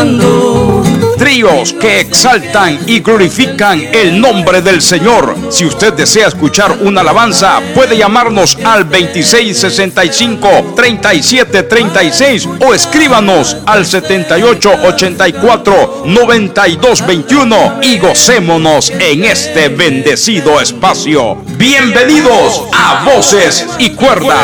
cantando. Tríos que exaltan y glorifican el nombre del Señor. Si usted desea escuchar una alabanza, puede llamarnos al 2665-3736 o escríbanos al 7884-9221 y gocémonos en este bendecido espacio. Bienvenidos a Voces y Cuerdas.